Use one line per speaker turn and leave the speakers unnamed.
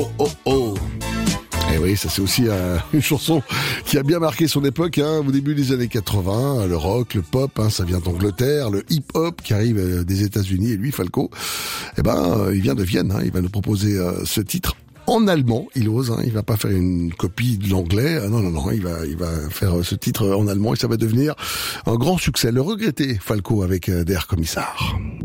Oh oh. Et oui, ça c'est aussi une chanson qui a bien marqué son époque, au début des années 80, le rock, le pop, ça vient d'Angleterre, le hip-hop qui arrive des États-Unis, et lui, Falco, il vient de Vienne, il va nous proposer ce titre en allemand, il ose, il va pas faire une copie de l'anglais, non, il va faire ce titre en allemand et ça va devenir un grand succès. Le regretté Falco avec Der Kommissar.